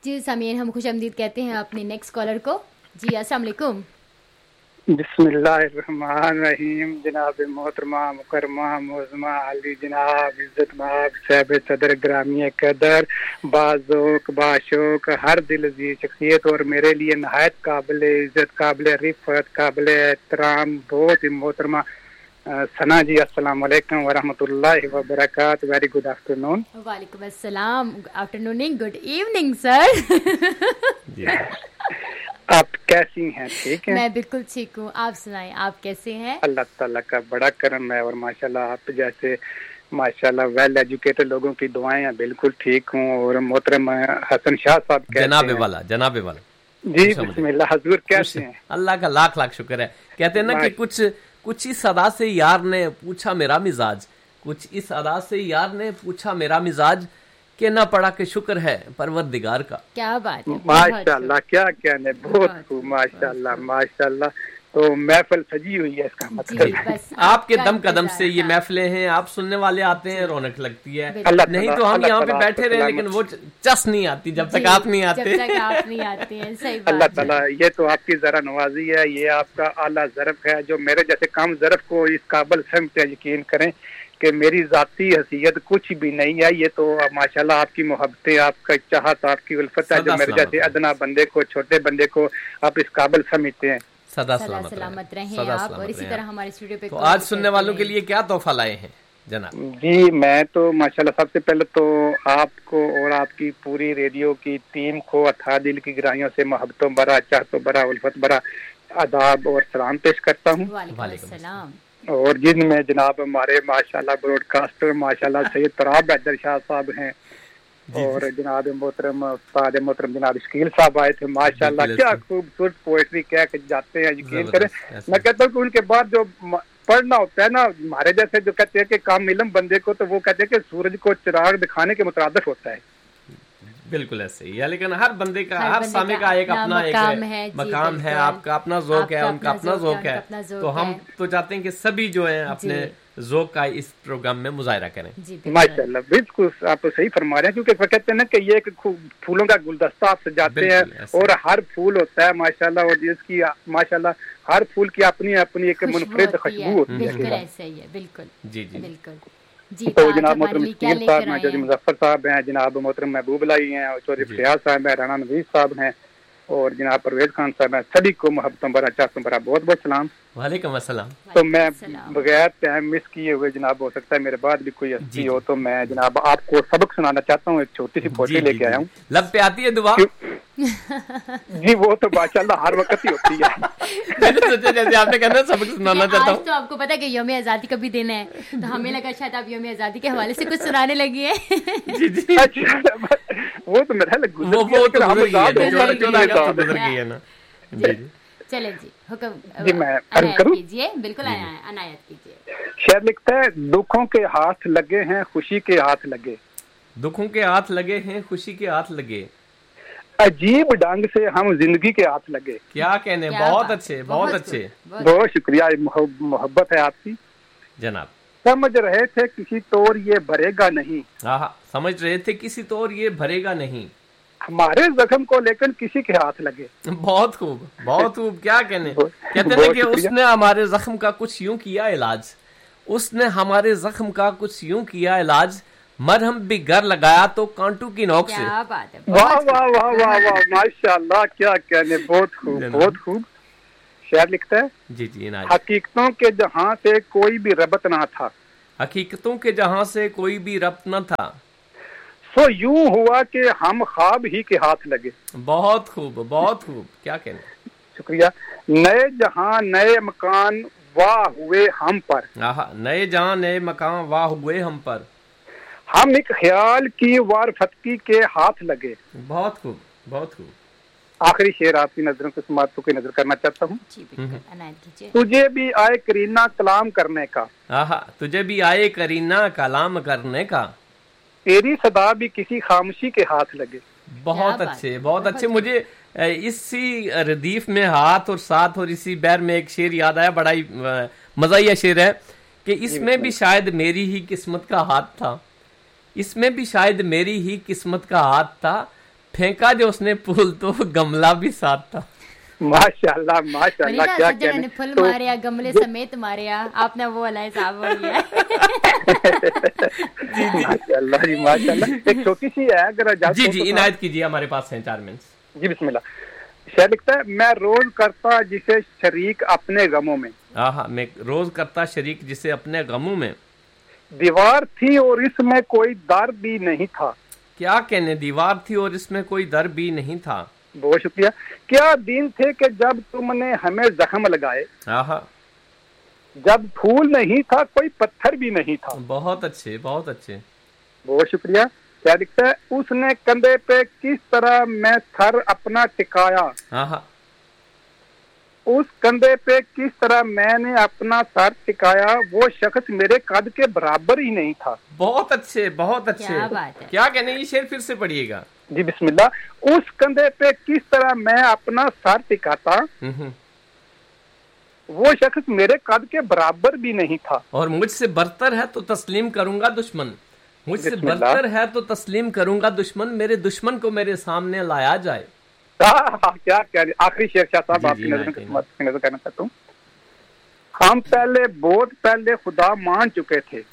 جی سامعین، ہم خوش آمدید کہتے ہیں اپنے نیکسٹ کالر کو. جی السلام علیکم. بسم اللہ الرحمن الرحیم. جناب محترمہ مکرمہ معظمہ علی جناب عزت مآب صاحب صدر گرامی قدر بازوق باشوق ہر دل عزیز شخصیت اور میرے لیے نہایت قابل عزت قابل رفت قابل احترام بہت ہی محترمہ ثنا جی، السلام علیکم ورحمۃ اللہ وبرکاتہ. ویری گڈ آفٹر نون. وعلیکم السلام. After نوننگ، good evening sir. آپ کیسی ہیں؟ ٹھیک ہیں؟ میں بالکل ٹھیک ہوں. آپ سنائیں، آپ کیسے ہیں؟ اللہ تعالیٰ کا بڑا کرم ہے اور ماشاءاللہ آپ جیسے ماشاءاللہ ویل ایجوکیٹڈ لوگوں کی دعائیں ہیں. بالکل ٹھیک ہوں. اور محترم حسن شاہ صاحب کیسے ہیں؟ جناب والا جی بسم اللہ. حضور کیسے ہیں؟ اللہ کا لاکھ لاکھ شکر ہے. کہتے ہیں نا کہ کچھ اس ادا سے یار نے پوچھا میرا مزاج، کچھ اس ادا سے یار نے پوچھا میرا مزاج، کہ نہ پڑا کہ شکر ہے پروردگار کا. کیا بات ہے، ماشاءاللہ. کیا کہنے، بہت خوب. ماشاءاللہ ماشاءاللہ. تو محفل سجی ہوئی ہے، اس کا مطلب آپ کے دم قدم سے یہ محفلیں ہیں، آپ سننے والے آتے ہیں، رونق لگتی ہے. نہیں تو ہم یہاں پہ بیٹھے رہے لیکن وہ چس نہیں آتی جب تک آپ نہیں آتے. اللہ تعالیٰ یہ تو آپ کی ذرا نوازی ہے، یہ آپ کا اعلیٰ ظرف ہے. جو میرے جیسے کم ظرف کو اس قابل سمجھتے ہیں، یقین کریں کہ میری ذاتی حیثیت کچھ بھی نہیں ہے. یہ تو ماشاءاللہ آپ کی محبتیں، آپ کا چاہت، آپ کی الفت ہے جو میرے جیسے ادنا بندے کو، چھوٹے بندے کو آپ اس قابل سمجھتے ہیں. سدا سلامت رہیں آپ. اور اسی طرح ہمارے اسٹوڈیو پہ تو آج سننے والوں کے لیے کیا تحفہ لائے ہیں جناب؟ جی میں تو ماشاءاللہ سب سے پہلے تو آپ کو اور آپ کی پوری ریڈیو کی ٹیم کو اتھا دل کی گہرائیوں سے محبتوں برا، چاہتوں برا، الفت برا آداب اور سلام پیش کرتا ہوں. وعلیکم السلام. اور جن میں جناب ہمارے ماشاءاللہ براڈ کاسٹر ماشاءاللہ سید تراب حیدر شاہ صاحب ہیں، اور جناب محترم استاد محترم جناب شکیل صاحب آئے تھے. ماشاءاللہ کیا خوبصورت پوئٹری کہہ کے جاتے ہیں. یقین کریں میں کہتا ہوں کہ ان کے بعد جو پڑھنا ہوتا ہے نا، ہمارے جیسے جو کہتے ہیں کہ کام علم بندے کو، تو وہ کہتے ہیں کہ سورج کو چراغ دکھانے کے مترادف ہوتا ہے. بالکل ایسے ہی ہے، لیکن ہر بندے کا، ہر سامع کا ایک اپنا ایک مقام ہے. آپ کا اپنا ذوق ہے، ان کا اپنا ذوق ہے. تو ہم تو چاہتے ہیں کہ سبھی جو ہیں اپنے ذوق کا اس پروگرام میں مظاہرہ کریں. ماشاءاللہ بالکل آپ صحیح فرما رہے ہیں، کیونکہ کہتے ہیں نا کہ یہ ایک پھولوں کا گلدستہ آپ سجاتے ہیں اور ہر پھول ہوتا ہے ماشاءاللہ، اور جس کی ماشاءاللہ ہر پھول کی اپنی اپنی ایک منفرد خوشبو ہوتی ہے. بالکل ایسا ہی ہے. بالکل جی جی بالکل. تو جناب محترم شکیل صاحب ہیں، جناب مظفر صاحب ہیں، جناب محترم محبوب لائی ہیں، اور چودھری فیاض صاحب ہیں، رانا نویز صاحب ہیں، اور جناب پرویز خان صاحب ہیں. سبھی کو محبتوں برا، چاہتوں برا بہت بہت سلام. وعلیکم السلام. تو میں بغیر ٹائم مس کیے ہوئے جناب، ہو سکتا ہے میرے بعد بھی کوئی ہستی ہو، تو میں جناب آپ کو سبق سنانا چاہتا ہوں. ایک چھوٹی سی پوٹلی لے کے آیا ہوں. لب پہ آتی ہے دعا؟ جی وہ تو ماشاءاللہ ہر وقت ہی ہوتی ہے. میں نے سوچا جیسے آپ نے کہنا سبق سنانا چاہتا ہوں. آج تو آپ کو پتا کہ یوم آزادی کا بھی دن ہے، تو ہمیں لگا شاید آپ یوم آزادی کے حوالے سے کچھ سنانے لگی ہیں. جی جی وہ تو میرا گزر گئی ہے نا. چلیں جی حکم جی میں عرض کروں. کیجیے. بالکل عنایت کیجیے. شعر لکھتا ہے، دکھوں کے ہاتھ لگے ہیں خوشی کے ہاتھ لگے، دکھوں کے ہاتھ لگے ہیں خوشی کے ہاتھ لگے، عجیب ڈھنگ سے ہم زندگی کے ہاتھ لگے. کیا کہنے، بہت اچھے بہت اچھے. بہت شکریہ، محبت ہے آپ کی جناب. سمجھ رہے تھے کسی طور یہ بھرے گا نہیں، سمجھ رہے تھے کسی طور یہ بھرے گا نہیں، ہمارے زخم کو لیکن کسی کے ہاتھ لگے. بہت خوب بہت خوب. کیا کہنے، کہتے ہیں کہ اس نے ہمارے زخم کا کچھ یوں کیا علاج، اس نے ہمارے زخم کا کچھ یوں کیا علاج، مرہم بھی گر لگایا تو کانٹو کی نوک سے. واہ واہ واہ واہ واہ ماشاءاللہ. کیا کہنے، بہت خوب بہت خوب. شعر لکھتا ہے، جی جی. حقیقتوں کے جہاں سے کوئی بھی ربط نہ تھا، حقیقتوں کے جہاں سے کوئی بھی ربط نہ تھا، سو یوں ہوا کہ ہم خواب ہی کے ہاتھ لگے. بہت خوب بہت خوب. کیا کہنے، شکریہ. نئے جہاں نئے مکان واہ ہوئے ہم پر، نئے جہاں نئے مکان واہ ہوئے ہم پر، ہم ایک خیال کی وار فتکی کے ہاتھ لگے. بہت خوب بہت خوب. آخری شعر آپ کی نظروں سے سماعتوں کی نظر کرنا چاہتا ہوں. تجھے بھی آئے کرینہ کلام کرنے کا، تجھے بھی آئے کرینہ کلام کرنے کا، تیری صدا بھی کسی خاموشی کے ہاتھ لگے. بہت اچھے بہت اچھے. مجھے اسی ردیف میں ہاتھ اور ساتھ اور اسی بیر میں ایک شعر یاد آیا، بڑا ہی مزاحیہ شعر ہے کہ اس میں بھی شاید میری ہی قسمت کا ہاتھ تھا، اس میں بھی شاید میری ہی قسمت کا ہاتھ تھا، پھینکا جو اس نے پھول تو گملہ بھی ساتھ تھا. ماشاءاللہ ماشاءاللہ, کیا کہنے, پھول ماریا گملے سمیت ماریا, آپ نے وہ والا حساب ہو گیا. ماشاءاللہ جی ماشاءاللہ. ایک چھوٹی سی ہے اگر جی عنایت کیجیے, ہمارے پاس ہیں 4 منٹ. جی بسم اللہ. شاید لکھتا ہے میں روز کرتا جسے شریک اپنے غموں میں. ہاں میں روز کرتا شریک جسے اپنے غموں میں. دیوار تھی اور اس میں کوئی در بھی نہیں تھا. کیا کہنے, دیوار تھی اور اس میں کوئی در بھی نہیں تھا. بہت شکریہ. کیا دن تھے کہ جب تم نے ہمیں زخم لگائے, جب پھول نہیں تھا کوئی پتھر بھی نہیں تھا. بہت اچھے بہت اچھے, بہت شکریہ. کیا دکھتا ہے, اس نے کندھے پہ کس طرح میں سر اپنا ٹکایا. اس کندھے پہ کس طرح میں نے اپنا سر ٹکایا, وہ شخص میرے قد کے برابر ہی نہیں تھا. بہت اچھے بہت اچھے. کیا کہنے, یہ شعر پھر سے پڑھیے گا. جی بسم اللہ. اس کندھے پہ کس طرح میں اپنا سر ٹکاتا, وہ شخص میرے قد کے برابر بھی نہیں تھا. اور مجھ سے برتر ہے تو تسلیم کروں گا دشمن, مجھ سے برتر ہے تو تسلیم کروں گا دشمن, میرے دشمن کو میرے سامنے لایا جائے. کیا کہہ, آخری شیخ شاہ صاحب آپ کی نظر کرنا چاہتا ہوں. ہم بہت پہلے خدا مان چکے تھے.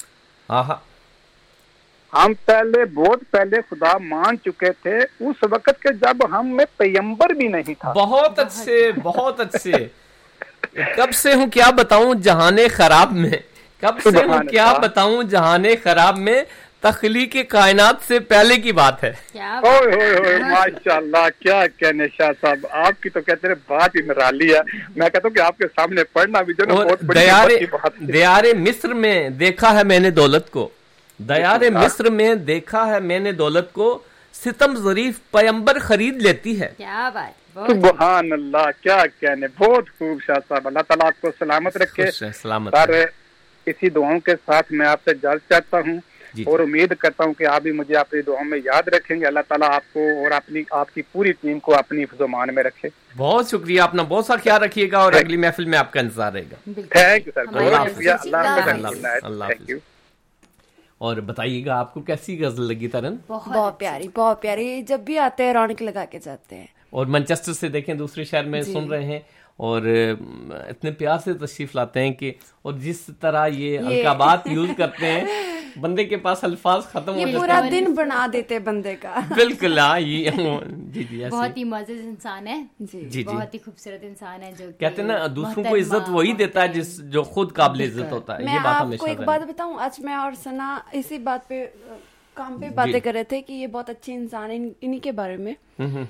ہم بہت پہلے خدا مان چکے تھے, اس وقت کے جب ہم میں پیغمبر بھی نہیں تھا. بہت اچھے بہت اچھے. کب سے ہوں کیا بتاؤں جہان خراب میں, کب سے ہوں کیا بتاؤں جہان خراب میں, تخلیق کائنات سے پہلے کی بات ہے. ماشاءاللہ, کیا کہنے شاہ صاحب, آپ کی تو کہتے ہیں بات ہی نرالی ہے. میں کہتا ہوں کہ آپ کے سامنے پڑھنا بھی جو دیار مصر میں دیکھا ہے میں نے دولت کو, دیار مصر میں دیکھا ہے میں نے دولت کو, ستم ظریف پیمبر خرید لیتی ہے. کیا بات, سبحان اللہ, کیا کہنے, بہت خوب شاہ صاحب. اللہ تعالیٰ آپ کو سلامت رکھے. سلامت. اسی دعاؤں کے ساتھ میں آپ سے اجازت چاہتا ہوں اور امید کرتا ہوں کہ آپ بھی مجھے اپنی دعاؤں میں یاد رکھیں گے. اللہ تعالیٰ آپ کو اور آپ کی پوری ٹیم کو اپنی حفظ و امان میں رکھے. بہت شکریہ, اپنا بہت سا خیال رکھیے گا, اور اگلی محفل میں آپ کا انتظار رہے گا. تھینک یو سر, بہت شکریہ. اللہ حافظ. اور بتائیے گا آپ کو کیسی غزل لگی ترن؟ بہت پیاری بہت پیاری, جب بھی آتے ہیں رونق لگا کے جاتے ہیں. اور مانچسٹر سے دیکھیں دوسرے شہر میں سن رہے ہیں, اور اتنے پیار سے تشریف لاتے ہیں کہ, اور جس طرح یہ القابات یوز کرتے ہیں بندے کے پاس الفاظ ختم ہو جاتے ہیں, پورا دن بنا دیتے بندے کا. بالکل. جی بہت ہی معزز انسان ہے, جی بہت ہی خوبصورت انسان ہے, جو کہتے ہیں نا دوسروں کو عزت وہی دیتا ہے جو خود قابل عزت ہوتا ہے. یہ بات ہمیشہ. ایک بات بتاؤں, آج میں اور ثنا اسی بات پہ کام پہ باتیں کر رہے تھے کہ یہ بہت اچھے انسان ہیں, انہی کے بارے میں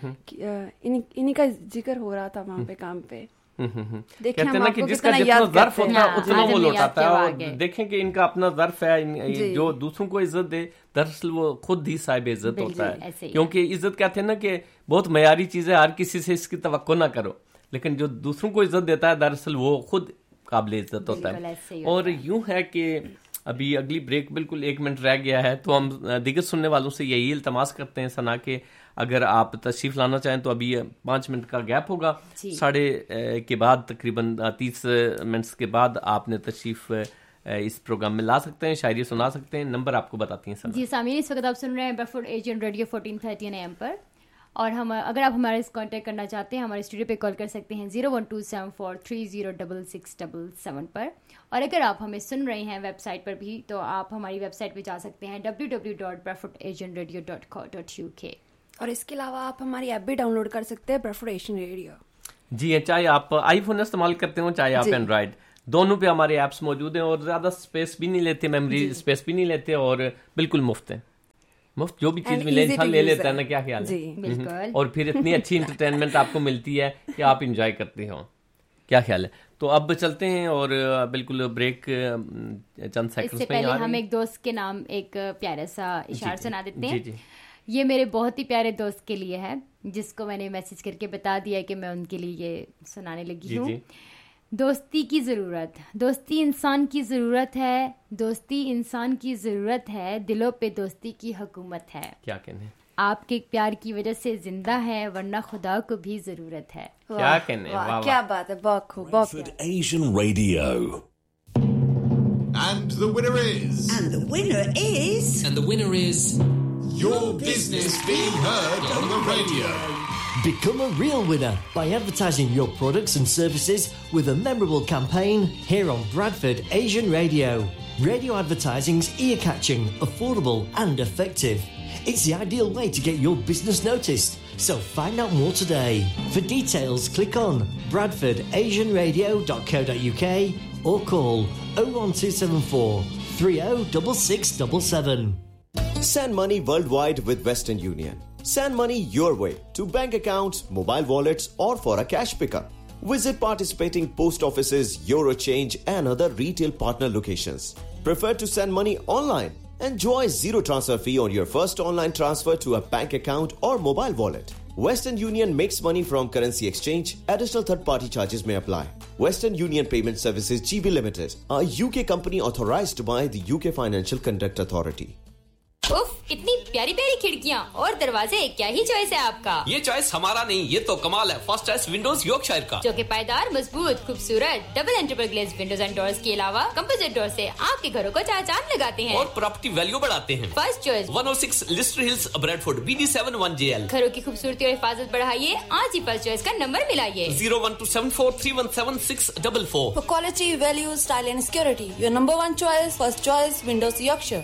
انہی کا ذکر ہو رہا تھا وہاں پہ کام پہ. کہتے ہیں نا کہ جس کا جتنا ظرف ہوتا ہے اتنا وہ لوٹاتا ہے, اور دیکھیں کہ ان کا اپنا ظرف ہے, جو دوسروں کو عزت دے دراصل وہ خود ہی صاحب عزت ہوتا ہے. کیونکہ عزت کہتے ہیں نا کہ بہت معیاری چیز ہے, ہر کسی سے اس کی توقع نہ کرو, لیکن جو دوسروں کو عزت دیتا ہے دراصل وہ خود قابل عزت ہوتا ہے. اور یوں ہے کہ ابھی اگلی بریک بالکل 1 منٹ رہ گیا ہے, تو ہم دیگر سننے والوں سے یہی التماس کرتے ہیں ثنا کہ اگر آپ تشریف لانا چاہیں تو ابھی 5 منٹ کا گیپ ہوگا, 1:30 کے بعد تقریباً 30 منٹس کے بعد آپ نے تشریف اس پروگرام میں لا سکتے ہیں, شاعری سنا سکتے ہیں. نمبر آپ کو بتاتی ہیں. جی سامعین, اس وقت آپ سن رہے ہیں بریڈفورڈ ایجنٹ ریڈیو 1430 AM پر, اور ہم اگر آپ ہمارے کانٹیکٹ کرنا چاہتے ہیں ہمارے اسٹوڈیو پہ کال کر سکتے ہیں 01274306677 پر, اور اگر آپ ہمیں سن رہے ہیں ویب سائٹ پر بھی تو آپ ہماری ویب سائٹ پہ جا سکتے ہیں www.bradfordagentradio.co.uk. اور اس کے علاوہ آپ ہماری ایپ بھی ڈاؤن لوڈ کر سکتے ہیں, بریڈفورڈ ایشین ریڈیو. جی, چاہے آپ آئی فون استعمال کرتے ہوں چاہے آپ اینڈرائڈ, دونوں پہ ہمارے ایپس موجود ہیں, اور زیادہ اسپیس بھی نہیں لیتے, میموری اسپیس بھی نہیں لیتے, اور بالکل مفت ہیں. مفت جو بھی چیز ملے انسان لے لیتا ہے نا, کیا خیال ہے؟ بالکل. اور پھر اتنی اچھی انٹرٹینمنٹ آپ کو ملتی ہے کہ آپ انجوائے کرتے ہو, کیا خیال ہے؟ تو اب چلتے ہیں, اور بالکل بریک چند سیکنڈز میں. اس سے پہلے ہم ایک دوست کے نام ایک پیارا سا اشعار سنا دیتے ہیں. یہ میرے بہت ہی پیارے دوست کے لیے ہے, جس کو میں نے میسج کر کے بتا دیا کہ میں ان کے لیے یہ سنانے لگی ہوں. دوستی کی ضرورت, دوستی انسان کی ضرورت ہے, دوستی انسان کی ضرورت ہے, دلوں پہ دوستی کی حکومت ہے. کیا کہنے, آپ کے پیار کی وجہ سے زندہ ہے, ورنہ خدا کو بھی ضرورت ہے. کیا کہنے, کیا بات ہے, بہت خوب. Asian Radio. And the winner is. And the winner is. And the winner is. Your business being heard on the radio. Become a real winner by advertising your products and services with a memorable campaign here on Bradford Asian Radio. Radio advertising's ear-catching, affordable and effective. It's the ideal way to get your business noticed. So find out more today. For details, click on bradfordasianradio.co.uk or call 01274 306677. Send money worldwide with Western Union. Send money your way to bank accounts, mobile wallets or for a cash pickup. Visit participating post offices, Eurochange and other retail partner locations. Prefer to send money online? Enjoy zero transfer fee on your first online transfer to a bank account or mobile wallet. Western Union makes money from currency exchange. Additional third-party charges may apply. Western Union Payment Services GB Limited, a UK company authorized by the UK Financial Conduct Authority. उफ, इतनी प्यारी प्यारी खिड़कियां और दरवाजे, क्या ही choice है आपका। ये चॉइस हमारा नहीं, ये तो कमाल है फर्स्ट चॉइस विंडोज यॉर्कशायर का, जो कि पायदार, मजबूत, खूबसूरत double and triple glaze Windows and doors के अलावा कंपोजिट डोर से आपके घरों को चार चांद लगाते हैं और प्रॉपर्टी वैल्यू बढ़ाते हैं। First choice 106 Leicester hills, Bradford, BD7 1JL। घरों की खूबसूरती और हिफाजत बढ़ाइए, आज ही फर्स्ट चॉइस का number मिलाइए 01274317644। For quality, value, style and security, your number one choice, first choice, Windows Yorkshire.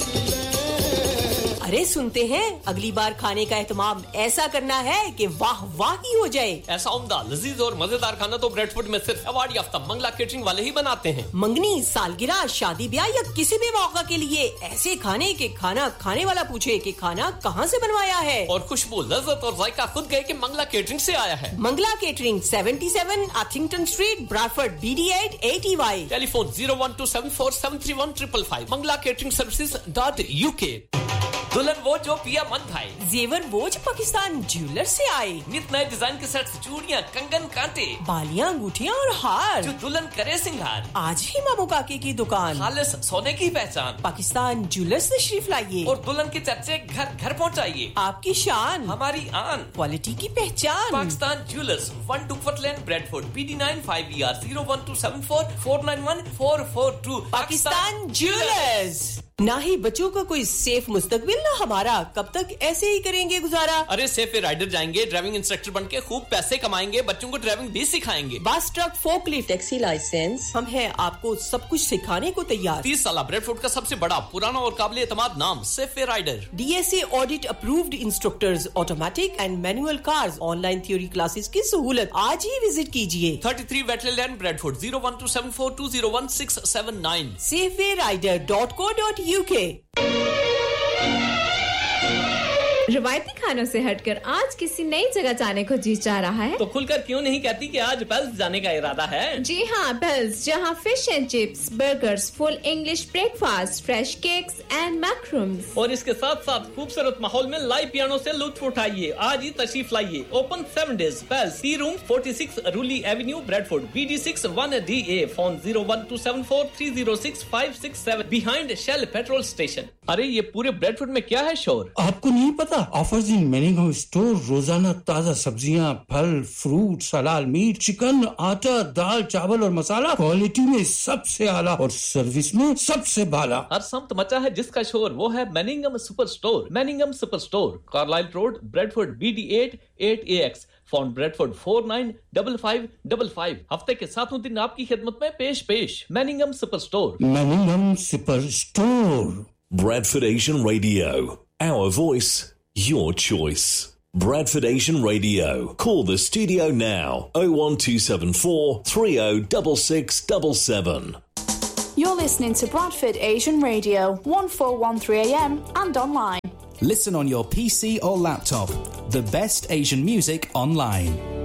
अरे सुनते हैं, अगली बार खाने का एहतमाम ऐसा करना है कि वाह वाह की हो जाए। ऐसा उम्दा, लजीज और मजेदार खाना तो ब्रैडफोर्ड में सिर्फ अवार्ड याफ्ता मंगला केटरिंग वाले ही बनाते हैं। मंगनी, सालगिरह, शादी ब्याह या किसी भी मौका के लिए ऐसे खाने के खाना खाने वाला पूछे कि खाना कहाँ से बनवाया है और खुशबू, लज्जत और जायका खुद गए कि मंगला केटरिंग से आया है। Mangla catering 77 आथिंगटन street, Bradford, BD8 8EY। Telephone 01274731555। Mangla catering सर्विसेज.UK। दुल्हन वो जो पिया मन भाई, जेवर वो जो पाकिस्तान ज्वेलर से आए, नित नए डिजाइन के सेट्स, चूड़ियां, कंगन, कांटे, बालियां, अंगूठियां और हार, जो दुल्हन करे सिंगार। आज ही मामू काके की दुकान, खालिस सोने की पहचान, पाकिस्तान ज्वेलर से तशरीफ लाइए और दुल्हन के चर्चे घर घर पहुंचाइए। आपकी शान, हमारी आन, क्वालिटी की पहचान। Pakistan jewellers, 1 Duckworth Lane, Bradford, BD9 5ER 01274491442। Pakistan jewellers. ना ही बच्चों का कोई सेफ मुस्तकबिल, ना हमारा, कब तक ऐसे ही करेंगे गुजारा। अरे सेफ राइडर जाएंगे, ड्राइविंग इंस्ट्रक्टर बन के खूब पैसे कमाएंगे, बच्चों को ड्राइविंग भी सिखाएंगे। Bus truck, forklift, taxi licence, हम हैं आपको सब कुछ सिखाने को तैयार। 30 साल ब्रैडफोर्ड का सबसे बड़ा, पुराना और काबिल एतमाद नाम safe rider. DSA audit approved instructors, automatic and manual cars, online theory classes की सहूलत। आज ही विजिट कीजिए 33 वेटलैंड लैंड, ब्रैडफोर्ड 01274201679। safewayrider.co.uk। रवायती खानों से हटकर आज किसी नई जगह जाने को जी चाह रहा है तो खुलकर क्यों नहीं कहती कि आज पेल्स जाने का इरादा है। जी हाँ, पेल्स, जहाँ fish and chips, burgers, full English breakfast, fresh cakes and मैक्रूम्स और इसके साथ साथ खूबसूरत माहौल में लाइव पियानो से लुत्फ उठाइए। आज ही तशरीफ लाइए। Open 7 days। Pails, C room 46 रूली Avenue, Bradford, BD6 1DA। Phone 01274306567 behind shell petrol station. अरे ये पूरे ब्रैडफोर्ड में क्या है शोर? आपको नहीं पता? ऑफर्स इन मैनिंगम स्टोर, रोजाना ताजा सब्जियां, फल, फ्रूट, हलाल मीट, चिकन, आटा, दाल, चावल और मसाला, क्वालिटी में सबसे आला और सर्विस में सबसे बाला। हर समत मचा है जिसका शोर, वो है मैनिंगम super store. मैनिंगम super store, Carlisle road, Bradford, BD8 8AX। Phone Bradford 495555। हफ्ते के 7 दिन आपकी खिदमत में पेश। मैनिंगम super store. मैनिंगम super store. Bradford Asian Radio. Our voice, your choice. Bradford Asian Radio. Call the studio now. 01274 306677. You're listening to Bradford Asian Radio, 1413 AM and online. Listen on your PC or laptop. The best Asian music online.